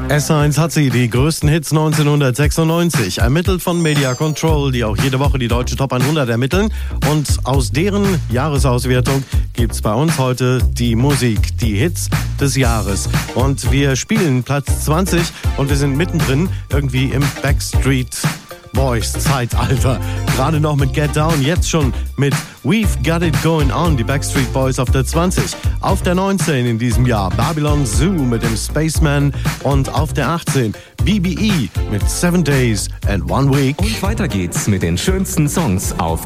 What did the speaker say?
S1 hat sie, die größten Hits 1996, ermittelt von Media Control, die auch jede Woche die deutsche Top 100 ermitteln. Und aus deren Jahresauswertung gibt's bei uns heute die Musik, die Hits des Jahres. Und wir spielen Platz 20 und wir sind mittendrin irgendwie im Backstreet Boys Zeitalter. Gerade noch mit Get Down, jetzt schon mit We've Got It Going On, die Backstreet Boys auf der 20. Auf der 19 in diesem Jahr Babylon Zoo mit dem Spaceman und auf der 18 BBE mit 7 Days and 1 Week. Und weiter geht's mit den schönsten Songs auf